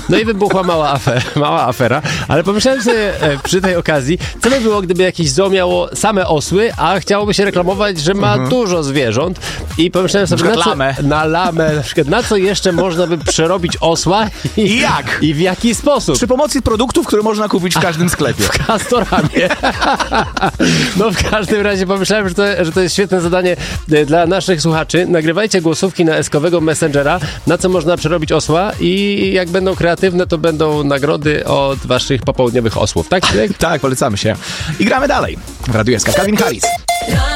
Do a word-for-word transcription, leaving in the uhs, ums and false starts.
No i wybuchła mała afera, mała afera, ale pomyślałem sobie e, przy tej okazji, co by było, gdyby jakieś zoo miało same osły, a chciałoby się reklamować, że ma mhm. dużo zwierząt i pomyślałem sobie, na, na co, lamę. na lamę, na przykład, na co jeszcze można by przerobić osła i, I jak? I w jaki sposób? Przy pomocy produktów, które można kupić w każdym sklepie. W Castoramie. No w każdym razie pomyślałem, że to, że to jest świetne zadanie dla naszych słuchaczy. Nagrywajcie głosówki na eskowego Messengera, na co można przerobić osła i jak będą kreatywne, to będą nagrody od waszych popołudniowych osłów, tak? Tak, polecamy się. I gramy dalej. W Radiu S K Calvin Harris.